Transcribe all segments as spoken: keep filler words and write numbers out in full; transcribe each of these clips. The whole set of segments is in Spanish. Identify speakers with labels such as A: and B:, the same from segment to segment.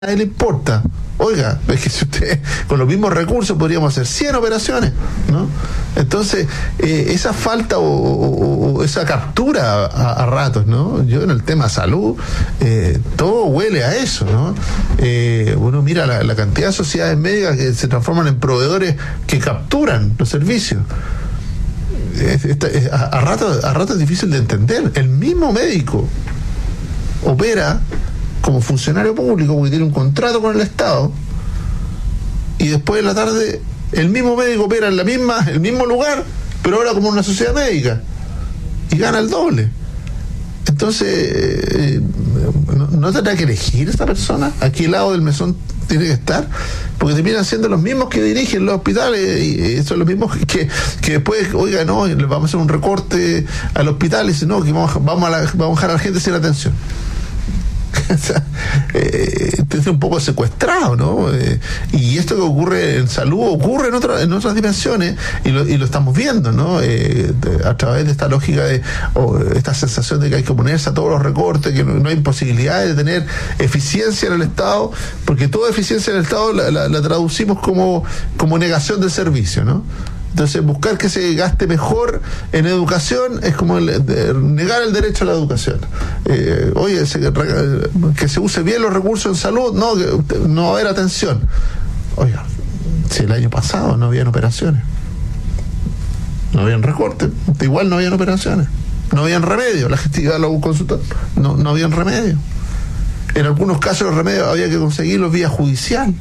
A: nadie le importa. Oiga, es que si usted con los mismos recursos podríamos hacer cien operaciones, ¿no? Entonces, eh, esa falta o, o, o esa captura a, a ratos, ¿no? Yo en el tema salud, eh, todo huele a eso, ¿no? Eh, uno mira la, la cantidad de sociedades médicas que se transforman en proveedores que capturan los servicios. Es, es, es, a, a ratos a rato es difícil de entender. El mismo médico opera como funcionario público porque tiene un contrato con el Estado y después de la tarde el mismo médico opera en la misma, el mismo lugar, pero ahora como una sociedad médica y gana el doble. Entonces eh, no, no tendrá que elegir esa persona a qué lado del mesón tiene que estar, porque terminan siendo los mismos que dirigen los hospitales y son los mismos que, que después, oiga, no, le vamos a hacer un recorte al hospital y dicen, no, que vamos a, vamos a, la, vamos a dejar a la gente sin atención. O sea, eh, es un poco secuestrado, ¿no? Eh, y esto que ocurre en salud ocurre en, otra, en otras dimensiones y lo, y lo estamos viendo, ¿no? Eh, de, a través de esta lógica de oh, esta sensación de que hay que oponerse a todos los recortes, que no, no hay posibilidad de tener eficiencia en el Estado, porque toda eficiencia en el Estado la, la, la traducimos como, como negación del servicio, ¿no? Entonces, buscar que se gaste mejor en educación es como el, de, negar el derecho a la educación. Eh, oye, se, que se use bien los recursos en salud, no, que no va a haber atención. Oiga, si el año pasado no habían operaciones, no habían recortes, igual no habían operaciones, no habían remedio, la gente iba a los consultores, no, no habían remedio. En algunos casos los remedios había que conseguirlos vía judicial.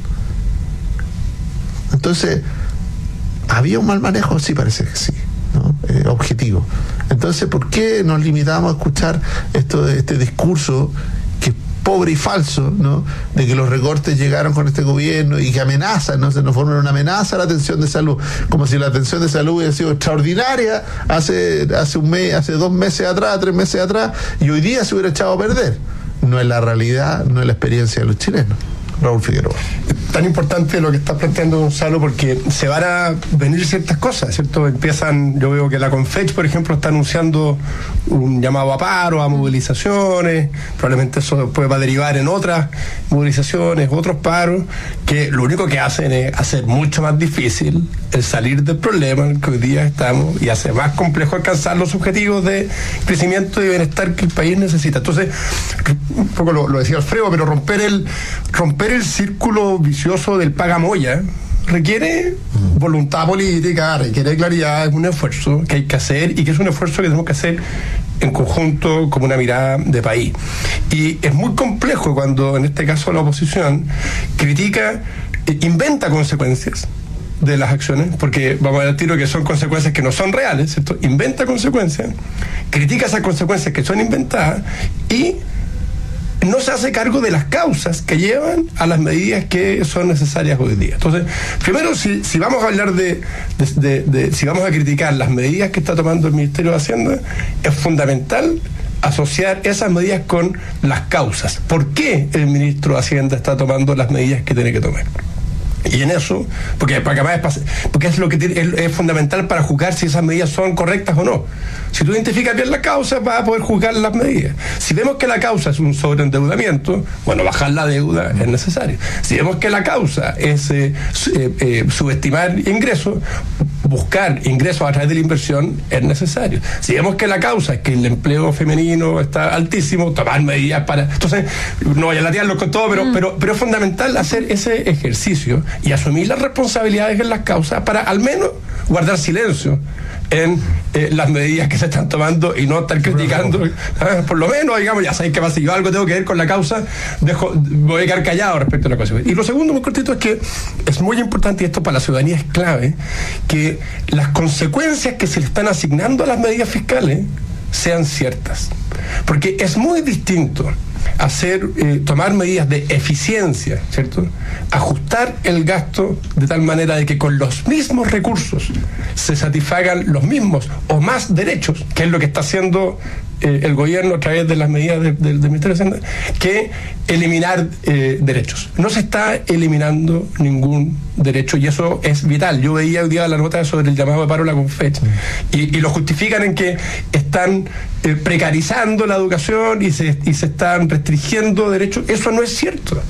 A: Entonces, ¿había un mal manejo? Sí, parece que sí, ¿no? Eh, objetivo. Entonces, ¿por qué nos limitamos a escuchar esto de este discurso que es pobre y falso, ¿no? De que los recortes llegaron con este gobierno y que amenazan, ¿no? Se nos forman una amenaza a la atención de salud, como si la atención de salud hubiera sido extraordinaria hace, hace un mes, hace dos meses atrás, tres meses atrás, y hoy día se hubiera echado a perder. No es la realidad, no es la experiencia de los chilenos. Raúl Figueroa.
B: Tan importante lo que está planteando Gonzalo, porque se van a venir ciertas cosas, ¿cierto? Empiezan, yo veo que la Confech, por ejemplo, está anunciando un llamado a paro, a movilizaciones, probablemente eso después va a derivar en otras movilizaciones, otros paros, que lo único que hacen es hacer mucho más difícil el salir del problema en el que hoy día estamos y hace más complejo alcanzar los objetivos de crecimiento y bienestar que el país necesita. Entonces, un poco lo, lo decía Alfredo, pero romper el romper el círculo vicioso del pagamoya requiere voluntad política, requiere claridad, es un esfuerzo que hay que hacer y que es un esfuerzo que tenemos que hacer en conjunto como una mirada de país. Y es muy complejo cuando, en este caso, la oposición critica, eh, inventa consecuencias de las acciones, porque vamos a ver al tiro que son consecuencias que no son reales, ¿cierto? Inventa consecuencias, critica esas consecuencias que son inventadas y no se hace cargo de las causas que llevan a las medidas que son necesarias hoy día. Entonces, primero, si, si vamos a hablar de, de, de, de, si vamos a criticar las medidas que está tomando el Ministerio de Hacienda, es fundamental asociar esas medidas con las causas. ¿Por qué el ministro de Hacienda está tomando las medidas que tiene que tomar? Y en eso, porque, porque es lo que tiene, es, es fundamental para juzgar si esas medidas son correctas o no. Si tú identificas bien la causa, vas a poder juzgar las medidas. Si vemos que la causa es un sobreendeudamiento, bueno, bajar la deuda es necesario. Si vemos que la causa es eh, eh, eh, subestimar ingresos, buscar ingresos a través de la inversión es necesario. Si vemos que la causa es que el empleo femenino está altísimo, tomar medidas para... Entonces, no vaya a latearlos con todo, pero, mm. pero, pero es fundamental hacer ese ejercicio y asumir las responsabilidades en las causas para al menos guardar silencio en eh, las medidas que se están tomando y no estar criticando. ¿eh? Por lo menos, digamos, ya sabéis que si yo algo tengo que ver con la causa, dejo, voy a quedar callado respecto a la cosa. Y lo segundo, muy cortito, es que es muy importante, y esto para la ciudadanía es clave, que las consecuencias que se le están asignando a las medidas fiscales sean ciertas. Porque es muy distinto hacer, eh, tomar medidas de eficiencia, ¿cierto? Ajustar el gasto de tal manera de que con los mismos recursos se satisfagan los mismos o más derechos, que es lo que está haciendo eh, el gobierno a través de las medidas de, de, del Ministerio de Hacienda, que eliminar eh, derechos. No se está eliminando ningún derecho y eso es vital. Yo veía hoy día la nota sobre el llamado de paro a la Confech y, y lo justifican en que están eh, precarizando la educación y se, y se están restringiendo derechos. Eso no es cierto.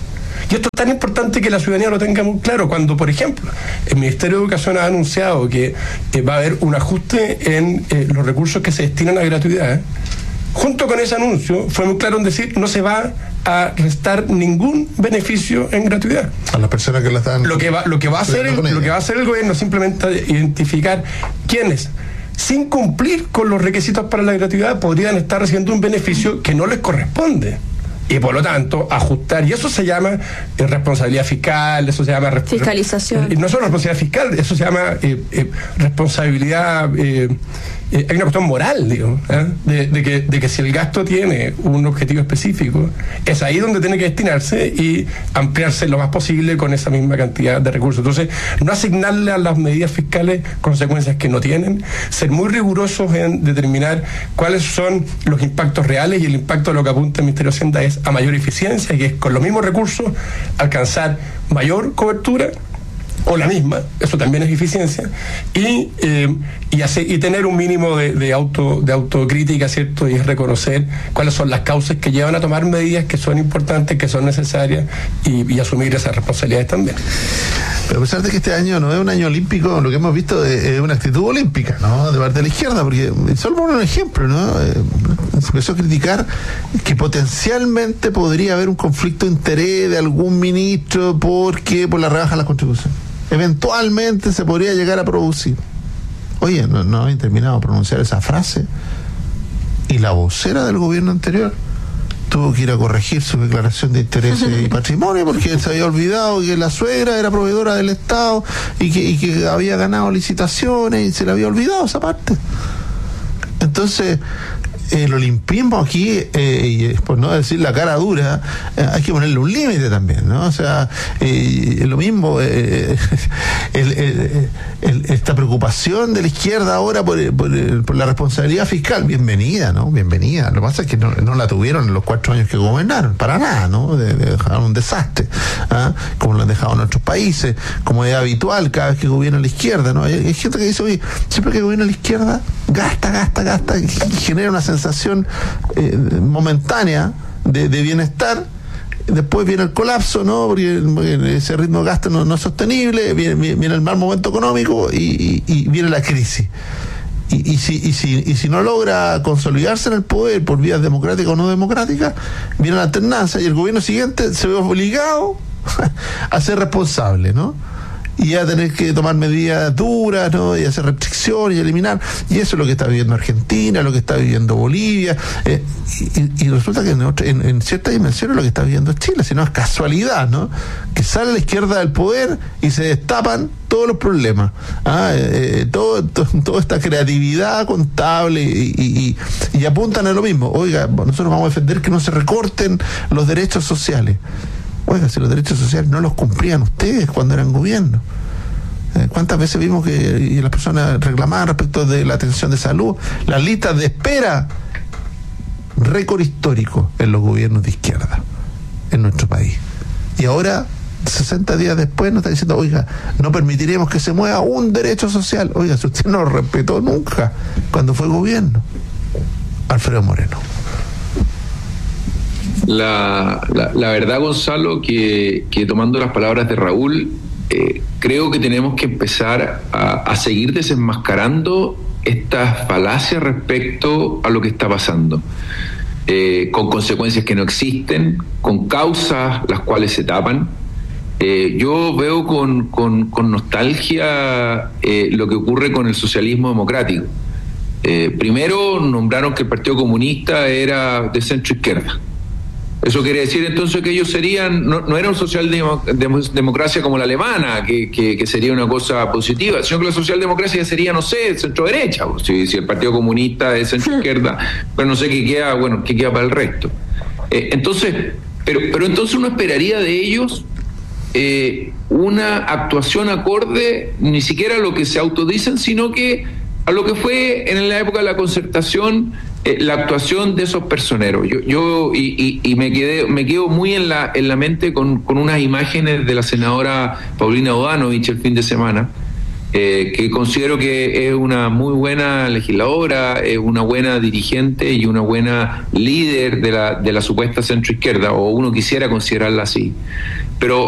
B: Y esto es tan importante que la ciudadanía lo tenga muy claro. Cuando, por ejemplo, el Ministerio de Educación ha anunciado que eh, va a haber un ajuste en eh, los recursos que se destinan a gratuidad, ¿eh? Junto con ese anuncio fue muy claro en decir no se va a restar ningún beneficio en gratuidad
A: a las personas que la están.
B: Lo que va, lo que va a hacer el, lo que va a hacer el gobierno es simplemente identificar quiénes, sin cumplir con los requisitos para la gratuidad, podrían estar recibiendo un beneficio que no les corresponde. Y por lo tanto, ajustar, y eso se llama eh, responsabilidad fiscal, eso se llama...
C: Fiscalización.
B: Eh, no solo responsabilidad fiscal, eso se llama eh, eh, responsabilidad... Eh, eh, hay una cuestión moral, digo, ¿eh? de, de, que, de que si el gasto tiene un objetivo específico, es ahí donde tiene que destinarse y ampliarse lo más posible con esa misma cantidad de recursos. Entonces, no asignarle a las medidas fiscales consecuencias que no tienen, ser muy rigurosos en determinar cuáles son los impactos reales, y el impacto de lo que apunta el Ministerio de Hacienda es a mayor eficiencia, que es con los mismos recursos alcanzar mayor cobertura o la misma, eso también es eficiencia, y eh, y, hacer, y tener un mínimo de, de auto de autocrítica, ¿cierto? Y es reconocer cuáles son las causas que llevan a tomar medidas que son importantes, que son necesarias, y, y asumir esas responsabilidades también.
A: Pero a pesar de que este año no es un año olímpico, lo que hemos visto es, es una actitud olímpica, ¿no? De parte de la izquierda, porque solo por un ejemplo, ¿no? Eh, se empezó a criticar que potencialmente podría haber un conflicto de interés de algún ministro porque por la rebaja de la contribución. Eventualmente se podría llegar a producir. Oye, no, no habían terminado de pronunciar esa frase y la vocera del gobierno anterior tuvo que ir a corregir su declaración de intereses y patrimonio porque se había olvidado que la suegra era proveedora del Estado y que, y que había ganado licitaciones y se le había olvidado esa parte. Entonces, el olimpismo aquí, eh, y por no decir la cara dura, eh, hay que ponerle un límite también, ¿no? O sea, eh, lo mismo, eh, el, el, el, esta preocupación de la izquierda ahora por, por, por la responsabilidad fiscal, bienvenida, ¿no? Bienvenida. Lo que pasa es que no, no la tuvieron en los cuatro años que gobernaron, para nada, ¿no? De, de dejaron un desastre, ¿ah? Como lo han dejado en otros países, como es habitual cada vez que gobierna la izquierda, ¿no? Hay, hay gente que dice, oye, siempre que gobierna la izquierda, gasta, gasta, gasta, y genera una sensación sensación eh, momentánea de, de bienestar. Después viene el colapso, ¿no? Porque, porque ese ritmo de gasto no, no es sostenible, viene, viene el mal momento económico y, y, y viene la crisis. Y, y, si, y, si, y si no logra consolidarse en el poder por vías democráticas o no democráticas, viene la alternancia y el gobierno siguiente se ve obligado a ser responsable, ¿no? Y a tener que tomar medidas duras, ¿no? Y hacer restricciones y eliminar. Y eso es lo que está viviendo Argentina, lo que está viviendo Bolivia. Eh, y, y resulta que en, otra, en, en ciertas dimensiones lo que está viviendo Chile, si no es casualidad, ¿no? Que sale la izquierda del poder y se destapan todos los problemas. ¿Ah? Eh, todo, to, toda esta creatividad contable y, y, y, y apuntan a lo mismo. Oiga, nosotros vamos a defender que no se recorten los derechos sociales. Oiga, si los derechos sociales no los cumplían ustedes cuando eran gobierno. Eh, ¿Cuántas veces vimos que y las personas reclamaban respecto de la atención de salud? Las listas de espera, récord histórico en los gobiernos de izquierda en nuestro país. Y ahora, sesenta días después, nos está diciendo, oiga, no permitiremos que se mueva un derecho social. Oiga, si usted no lo respetó nunca cuando fue gobierno. Alfredo Moreno.
D: La, la, la verdad, Gonzalo, que, que tomando las palabras de Raúl, eh, creo que tenemos que empezar a, a seguir desenmascarando estas falacias respecto a lo que está pasando, eh, con consecuencias que no existen, con causas las cuales se tapan. Eh, yo veo con, con, con nostalgia eh, lo que ocurre con el socialismo democrático. Eh, primero nombraron que el Partido Comunista era de centro izquierda. Eso quiere decir entonces que ellos serían, no, no era una socialdemocracia como la alemana, que, que, que sería una cosa positiva, sino que la socialdemocracia sería, no sé, centro derecha, si, si el Partido Comunista es centro izquierda, pero no sé qué queda, bueno, qué queda para el resto. Eh, entonces, pero, pero entonces uno esperaría de ellos eh, una actuación acorde ni siquiera a lo que se autodicen, sino que a lo que fue en la época de la concertación eh, la actuación de esos personeros. Yo, yo y, y, y me quedé, me quedo muy en la en la mente con, con unas imágenes de la senadora Paulina Bodanovich el fin de semana, eh, que considero que es una muy buena legisladora, es una buena dirigente y una buena líder de la, de la supuesta centroizquierda, o uno quisiera considerarla así. Pero